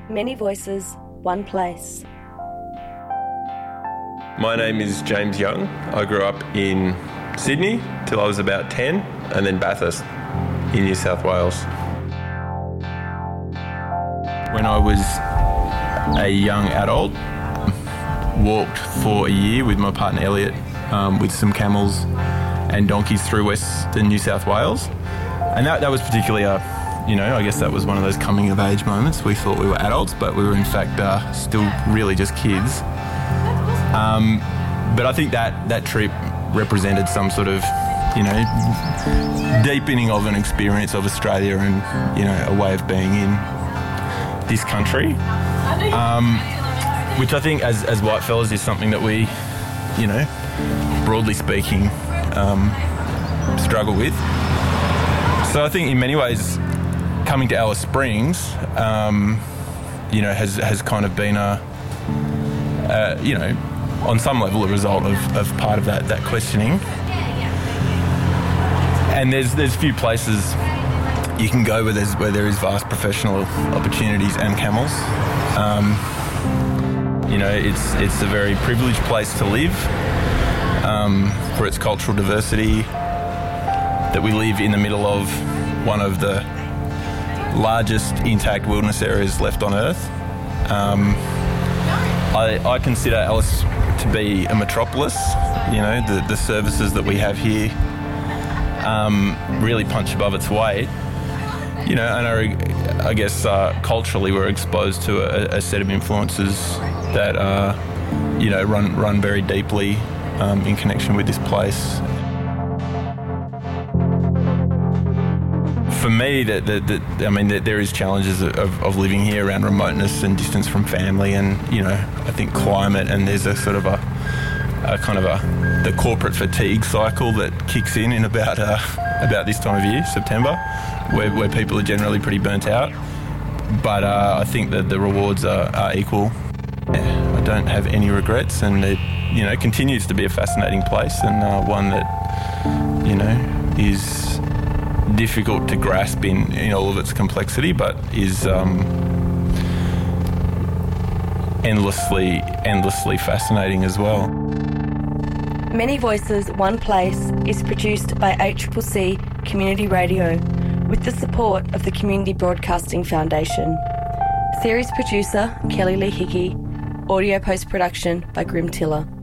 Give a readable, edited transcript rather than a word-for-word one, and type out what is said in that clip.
Many voices, one place. My name is James Young. I grew up in Sydney till I was about 10, and then Bathurst in New South Wales. When I was a young adult, walked for a year with my partner Elliot with some camels and donkeys through Western New South Wales. And that was particularly I guess that was one of those coming of age moments. We thought we were adults, but we were in fact still really just kids. But I think that trip represented some sort of, deepening of an experience of Australia and, a way of being in this country. Which I think as whitefellas is something that we, broadly speaking, struggle with. So I think in many ways coming to Alice Springs, has kind of been on some level a result of part of that questioning. And there's few places you can go where there is vast professional opportunities and camels. It's a very privileged place to live for its cultural diversity, that we live in the middle of one of the largest intact wilderness areas left on Earth. I consider Alice to be a metropolis. The services that we have here really punch above its weight. And I guess culturally we're exposed to a set of influences that run very deeply in connection with this place. For me, there is challenges of living here around remoteness and distance from family, and I think climate, and there's a sort of the corporate fatigue cycle that kicks in about this time of year, September, where people are generally pretty burnt out. But I think that the rewards are equal. I don't have any regrets, and it continues to be a fascinating place, and one that is difficult to grasp in all of its complexity, but is endlessly fascinating as well. Many Voices, One Place is produced by ACCC Community Radio with the support of the Community Broadcasting Foundation. Series producer Kelly Lee Hickey. Audio post-production by Grim Tiller.